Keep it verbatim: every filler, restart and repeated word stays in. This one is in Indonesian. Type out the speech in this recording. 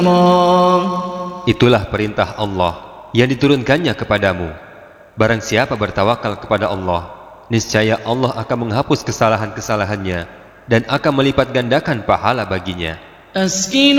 Itulah perintah Allah yang diturunkannya kepadamu. Barang siapa bertawakal kepada Allah, niscaya Allah akan menghapus kesalahan-kesalahannya dan akan melipat gandakan pahala baginya.